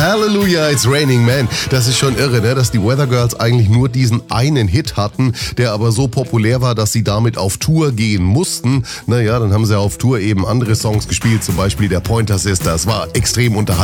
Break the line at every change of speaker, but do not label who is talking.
Hallelujah, it's raining man. Das ist schon irre, ne? Dass die Weather Girls eigentlich nur diesen einen Hit hatten, der aber so populär war, dass sie damit auf Tour gehen mussten. Naja, dann haben sie auf Tour eben andere Songs gespielt, zum Beispiel der Pointer Sisters. War extrem unterhaltsam.